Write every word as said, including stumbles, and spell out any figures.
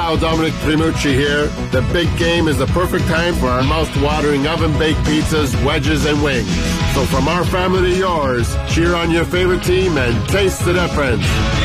pal Dominic Primucci here. The big game is the perfect time for our mouth-watering oven-baked pizzas, wedges, and wings. So from our family to yours, cheer on your favorite team and taste the difference.